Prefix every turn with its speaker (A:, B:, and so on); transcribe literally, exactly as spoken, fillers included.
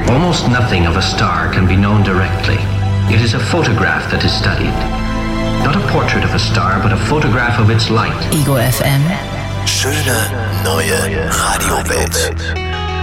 A: Almost nothing of a star can be known directly. It is a photograph that is studied. Not a portrait of a star, but a photograph of its light.
B: Ego F M.
C: Schöne neue Radiowelt.